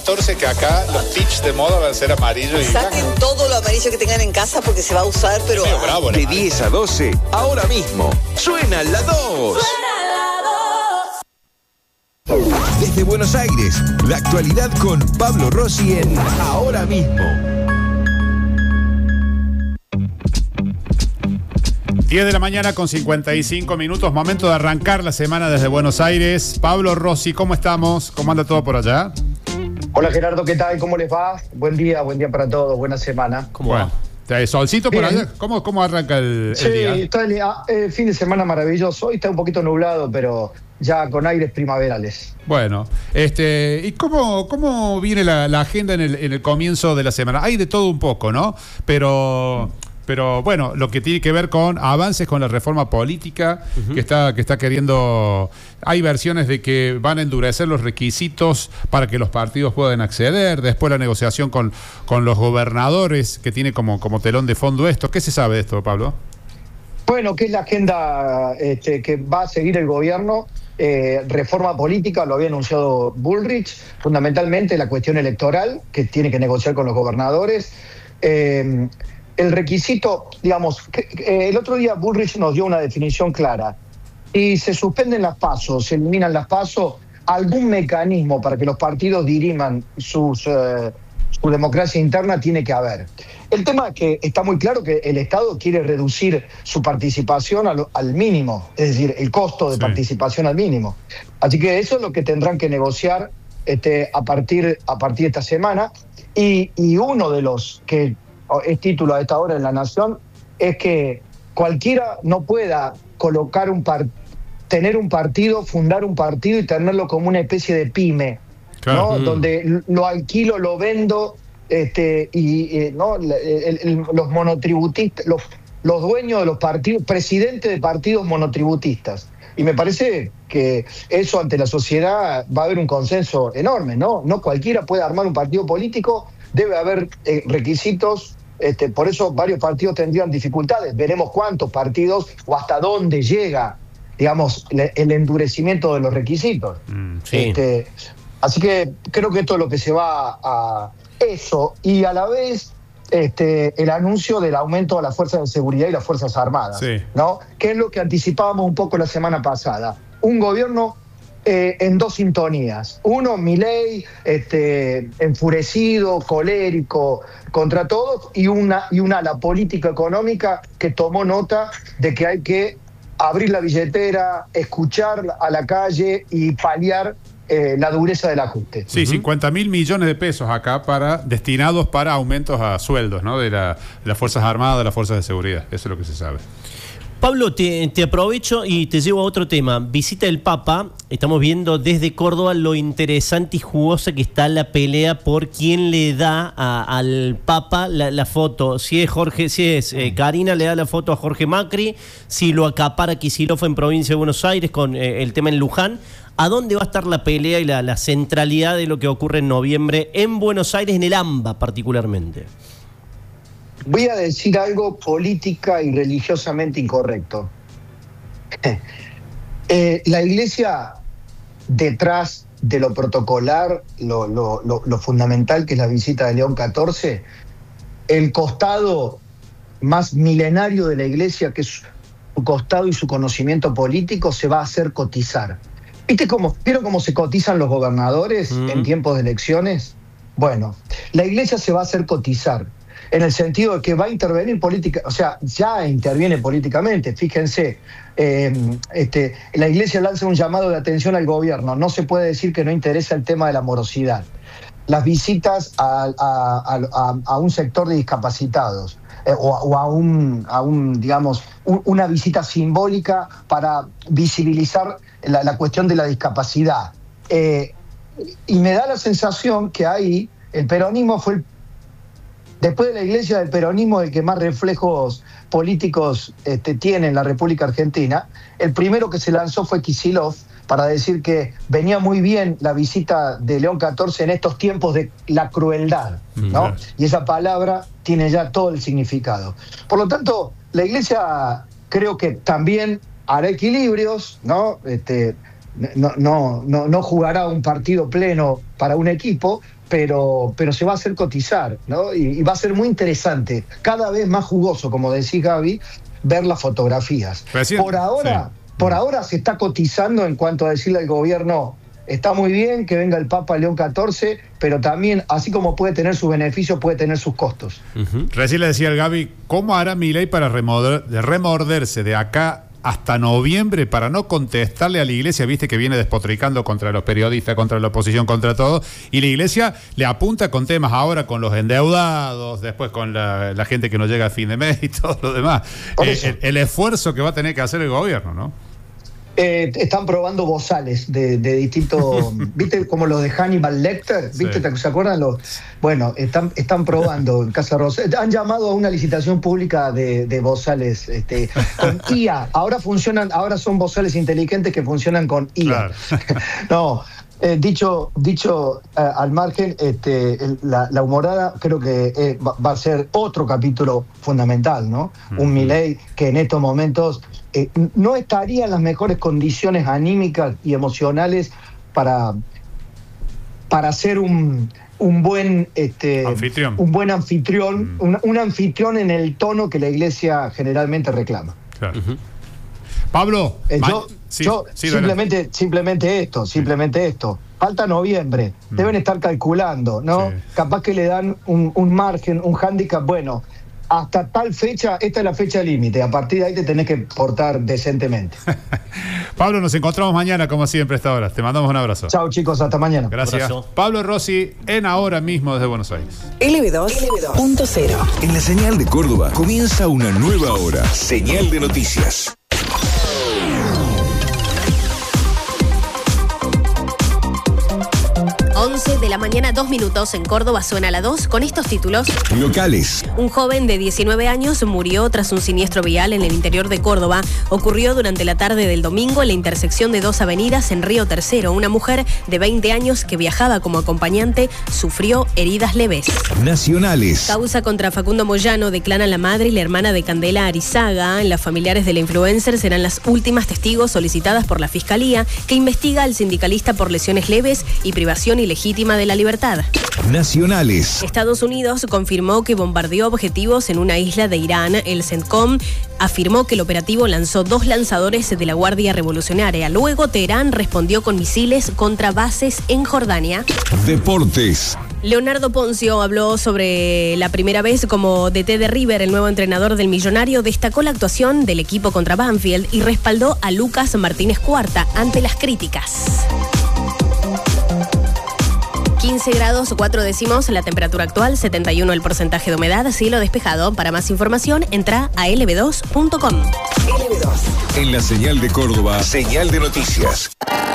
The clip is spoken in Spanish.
14 que acá los pitch de moda van a ser amarillo y saquen todo lo amarillo que tengan en casa porque se va a usar, pero... Bravo, de 10 a 12, ahora mismo, suena la 2. Desde Buenos Aires, la actualidad con Pablo Rossi en Ahora Mismo. 10 de la mañana con 55 minutos, momento de arrancar la semana desde Buenos Aires. Pablo Rossi, ¿cómo estamos? ¿Cómo anda todo por allá? Hola Gerardo, ¿qué tal? ¿Cómo les va? Buen día para todos, buena semana. ¿Cómo va? ¿Solcito por allá? ¿Cómo arranca el día? Sí, está el fin de semana maravilloso. Hoy está un poquito nublado, pero ya con aires primaverales. Bueno, ¿y cómo viene la agenda en el comienzo de la semana? Hay de todo un poco, ¿no? Pero bueno, lo que tiene que ver con avances con la reforma política que está queriendo. Hay versiones de que van a endurecer los requisitos para que los partidos puedan acceder. Después la negociación con los gobernadores, que tiene como telón de fondo esto. ¿Qué se sabe de esto, Pablo? Bueno, ¿qué es la agenda que va a seguir el gobierno? Reforma política, lo había anunciado Bullrich, fundamentalmente la cuestión electoral, que tiene que negociar con los gobernadores. El requisito, digamos, el otro día Bullrich nos dio una definición clara. Y se suspenden las PASO, se eliminan las PASO, algún mecanismo para que los partidos diriman su democracia interna tiene que haber. El tema es que está muy claro que el Estado quiere reducir su participación al mínimo, es decir, el costo de participación al mínimo. Así que eso es lo que tendrán que negociar a partir de esta semana. Y uno de los que es título a esta hora en La Nación, es que cualquiera no pueda colocar tener un partido, fundar un partido y tenerlo como una especie de pyme, claro. ¿No? Donde lo alquilo, lo vendo, ¿no? Los monotributistas, los dueños de los partidos, presidentes de partidos monotributistas. Y me parece que eso ante la sociedad va a haber un consenso enorme, ¿no? No cualquiera puede armar un partido político, debe haber requisitos. Por eso varios partidos tendrían dificultades. Veremos cuántos partidos o hasta dónde llega, digamos, el endurecimiento de los requisitos. Sí. Así que creo que esto es lo que se va a eso. Y a la vez el anuncio del aumento de las fuerzas de seguridad y las Fuerzas Armadas, ¿no? Que es lo que anticipábamos un poco la semana pasada. Un gobierno en dos sintonías. Uno, Milei, enfurecido, colérico contra todos, y la política económica que tomó nota de que hay que abrir la billetera, escuchar a la calle y paliar la dureza del ajuste. Sí, 50.000 millones de pesos acá destinados para aumentos a sueldos, ¿no? De las Fuerzas Armadas, de las Fuerzas de Seguridad. Eso es lo que se sabe. Pablo, te aprovecho y te llevo a otro tema. Visita del Papa. Estamos viendo desde Córdoba lo interesante y jugosa que está la pelea por quién le da al Papa la foto. Si es Karina, le da la foto a Jorge Macri. Si lo acapara Kicillof en provincia de Buenos Aires con el tema en Luján. ¿A dónde va a estar la pelea y la centralidad de lo que ocurre en noviembre en Buenos Aires, en el AMBA particularmente? Voy a decir algo política y religiosamente incorrecto. La Iglesia, detrás de lo protocolar, lo fundamental que es la visita de León XIV, el costado más milenario de la Iglesia, que es su costado y su conocimiento político, se va a hacer cotizar. ¿Vieron cómo se cotizan los gobernadores en tiempos de elecciones? Bueno, la Iglesia se va a hacer cotizar, en el sentido de que va a intervenir política, o sea, ya interviene políticamente. Fíjense, la Iglesia lanza un llamado de atención al gobierno. No se puede decir que no interesa el tema de la morosidad. Las visitas a un sector de discapacitados, o a un digamos, una visita simbólica para visibilizar la cuestión de la discapacidad. Y me da la sensación que ahí el peronismo fue después de la Iglesia, del peronismo, el que más reflejos políticos tiene en la República Argentina. El primero que se lanzó fue Kicillof, para decir que venía muy bien la visita de León XIV en estos tiempos de la crueldad, ¿no? Y esa palabra tiene ya todo el significado. Por lo tanto, la Iglesia creo que también hará equilibrios, ¿no? No jugará un partido pleno para un equipo, pero se va a hacer cotizar, ¿no? Y va a ser muy interesante, cada vez más jugoso, como decís, Gaby, ver las fotografías. Por ahora se está cotizando en cuanto a decirle al gobierno, está muy bien que venga el Papa León XIV, pero también, así como puede tener sus beneficios, puede tener sus costos. Recién le decía al Gaby, ¿cómo hará Milei para remorderse de acá hasta noviembre para no contestarle a la Iglesia? Viste que viene despotricando contra los periodistas, contra la oposición, contra todo, y la Iglesia le apunta con temas ahora con los endeudados, después con la gente que no llega a fin de mes y todo lo demás. El esfuerzo que va a tener que hacer el gobierno, ¿no? Están probando bozales de distintos, ¿viste? Como los de Hannibal Lecter, ¿viste? Sí. ¿Se acuerdan? Bueno, están probando en Casa Rosa. Han llamado a una licitación pública de bozales con IA. Ahora son bozales inteligentes que funcionan con IA. Claro. No. Dicho al margen, la humorada creo que va a ser otro capítulo fundamental, ¿no? Un Milei que en estos momentos no estaría en las mejores condiciones anímicas y emocionales para ser un buen anfitrión. Un buen anfitrión, un anfitrión en el tono que la Iglesia generalmente reclama. Claro. Pablo, simplemente esto. Falta noviembre, deben estar calculando, ¿no? Sí. Capaz que le dan un margen, un hándicap, bueno, hasta tal fecha, esta es la fecha límite, a partir de ahí te tenés que portar decentemente. Pablo, nos encontramos mañana, como siempre, a esta hora. Te mandamos un abrazo. Chao, chicos, hasta mañana. Gracias. Abrazo. Pablo Rossi, en Ahora mismo desde Buenos Aires. LB2.0. En la señal de Córdoba comienza una nueva hora. Señal de noticias. 11 de la mañana, 2 minutos. En Córdoba suena la 2 con estos títulos. Locales. Un joven de 19 años murió tras un siniestro vial en el interior de Córdoba. Ocurrió durante la tarde del domingo en la intersección de 2 avenidas en Río Tercero. Una mujer de 20 años que viajaba como acompañante sufrió heridas leves. Nacionales. Causa contra Facundo Moyano, declaran la madre y la hermana de Candela Arizaga. Las familiares de la influencer serán las últimas testigos solicitadas por la Fiscalía, que investiga al sindicalista por lesiones leves y privación ilegítima de la libertad. Nacionales. Estados Unidos confirmó que bombardeó objetivos en una isla de Irán. El CENTCOM afirmó que el operativo lanzó 2 lanzadores de la Guardia Revolucionaria. Luego Teherán respondió con misiles contra bases en Jordania. Deportes. Leonardo Poncio habló sobre la primera vez como DT de River, el nuevo entrenador del Millonario. Destacó la actuación del equipo contra Banfield y respaldó a Lucas Martínez Cuarta ante las críticas. 15 grados 4 décimos la temperatura actual, 71 el porcentaje de humedad, cielo despejado. Para más información, entra a lb2.com. LB2. En la señal de Córdoba, señal de noticias.